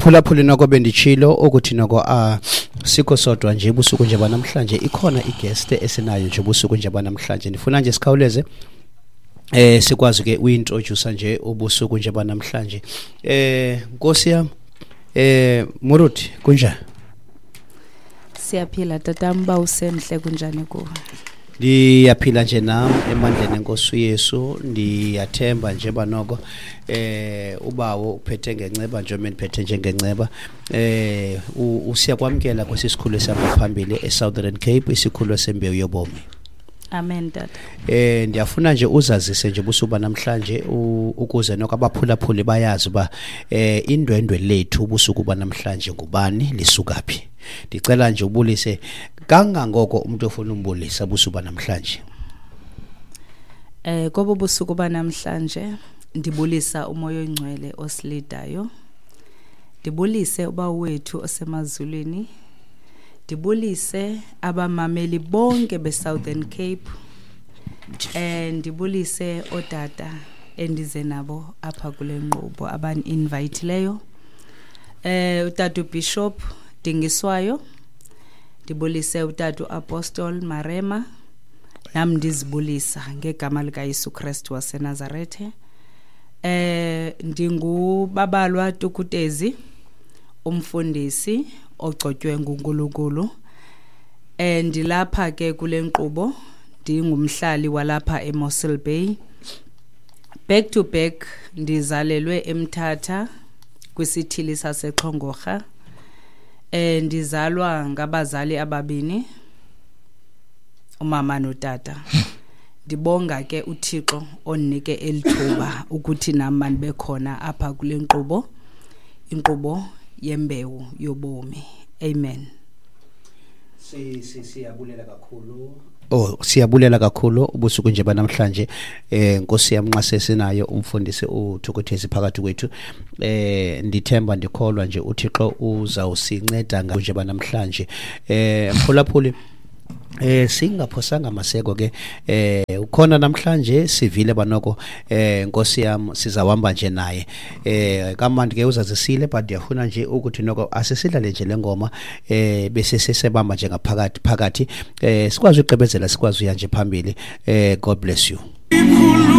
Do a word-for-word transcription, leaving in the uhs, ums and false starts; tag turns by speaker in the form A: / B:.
A: mphulaphuli noko bendichilo ukuthi noko ah sikho sodwa nje ubusuku nje banamhlanje ikhona igest esinayo nje ubusuku nje banamhlanje ndifuna nje sikhawuleze eh sikwazi ke uintroduce nje ubusuku nje banamhlanje eh Nkosi yami eh Muruti kunjani
B: Siyaphila tatamba usemhle kunjani kuwe
A: Ndiyaphila nje nami emandleni enkosi Yesu ndiyathemba nje banoko eh ubawo uphethe ngenceba nje mina phethe nje ngenceba eh usiyakwamkela kwesisikhulu saphambili eSouthern Cape isikhulu sembewu yobomi
B: Amen dad
A: eh ndiyafuna nje uzazise nje busuba namhlanje ukuze noko abaphulaphuli bayazi ba eh indwendwe lethu ubusuku banamhlanje ngubani lisukaphi ndicela nje ubulise kangangoko umuntu ofuna umbulisa busuba namhlanje
B: eh ngoba ubusuku banamhlanje ndibulisa umoya ongcwele osilidayo ndibulise uba wethu osemazulwini ndibulise abamameli bonke beSouthern Cape eh ndibulise odata endize nabo apha kule nqubo aban invite leyo eh utata Bishop Dingiswayo ndibulise utata Apostle Marema nami ndizibulisa ngegama lika Yesu Kristu waseNazarethe eh ndingubabalwa Tukutezi umfundisi ogcotywe nguNkulunkulu eh ndilapha ke kule nkqubo ndingumhlali walapha eMossel Bay back to back ndizalelwe eMthatha kwisithili saseXhongorha eh ndizalwa ngabazali ababini umama notata ndibonga ke uThixo onike elithuba ukuthi nami manibe khona apha kule nkqubo inkqubo yembewu yobomi amen
A: si si siyabulela kakhulu oh siyabulela kakhulu ubusuku nje banamhlanje eh Nkosi yami nxa sesinayo umfundisi uThukuthezi phakathi kwethu eh ndithemba ndikholwa nje uThixo uzawusinceda nje banamhlanje eh mphulaphuli eh singaphosanga maseko ke eh ukhona namhlanje sivile banoko eh Nkosi yami sizawamba nje naye eh kamandi ke uzazisile but yafuna nje ukuthi noko asisidlale nje lengoma eh bese sesebamba nje ngaphakathi phakathi eh sikwazi uqhebezela sikwazi uya nje phambili eh God bless you.